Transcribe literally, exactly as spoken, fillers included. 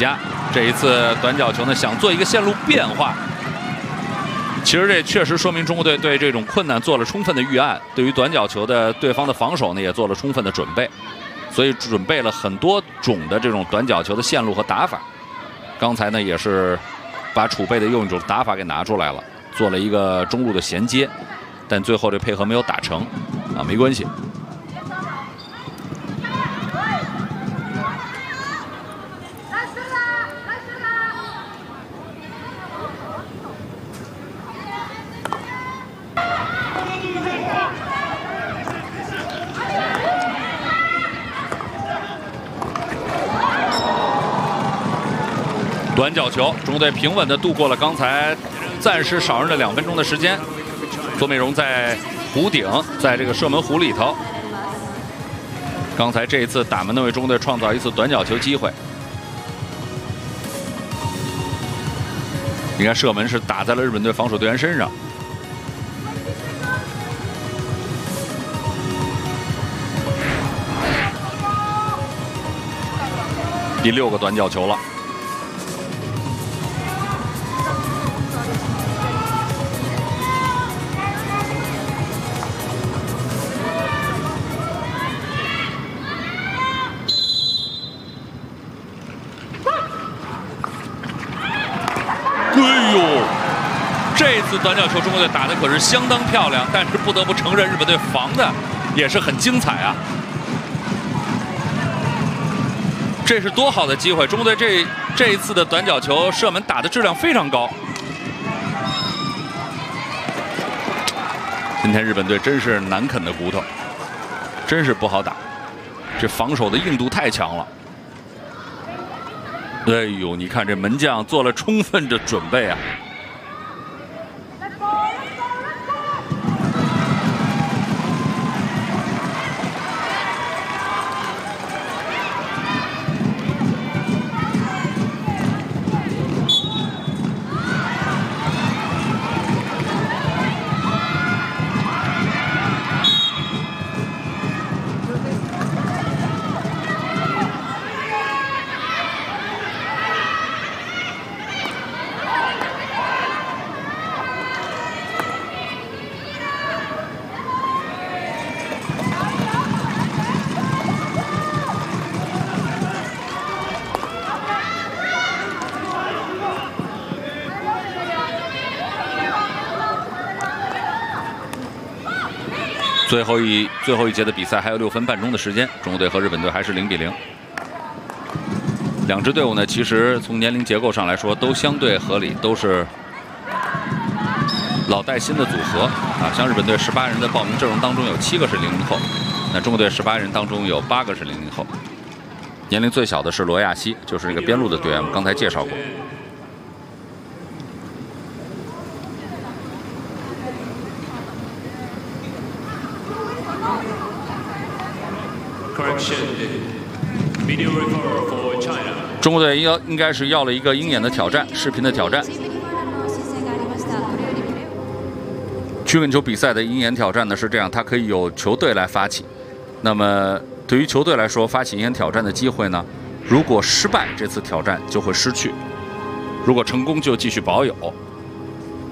佳这一次短角球呢，想做一个线路变化。其实这确实说明中国队对这种困难做了充分的预案，对于短角球的对方的防守呢，也做了充分的准备，所以准备了很多种的这种短角球的线路和打法。刚才呢，也是把储备的用一种打法给拿出来了，做了一个中路的衔接，但最后这配合没有打成，啊，没关系。 短角球，中国队平稳地度过了刚才暂时少人的两分钟的时间。左美荣在弧顶，在这个射门弧里头。刚才这一次打门呢，为中国队创造一次短角球机会。你看射门是打在了日本队防守队员身上。第六个短角球了。 哎呦，这次短角球中国队打的可是相当漂亮，但是不得不承认日本队防的也是很精彩啊！这是多好的机会！中国队这这一次的短角球射门打的质量非常高。今天日本队真是难啃的骨头，真是不好打，这防守的硬度太强了。 哎呦，你看这门将做了充分的准备啊！最后一最后一节的比赛还有六分半钟的时间，中国队和日本队还是零比零。两支队伍呢，其实从年龄结构上来说都相对合理，都是老带新的组合啊。像日本队十八人的报名阵容当中有七个是零零后，那中国队十八人当中有八个是零零后。年龄最小的是罗亚西，就是那个边路的队员，我们刚才介绍过。 中国队要应该是要了一个鹰眼的挑战，视频的挑战。曲棍球比赛的鹰眼挑战呢是这样，它可以由球队来发起。那么对于球队来说，发起鹰眼挑战的机会呢，如果失败，这次挑战就会失去；如果成功，就继续保有。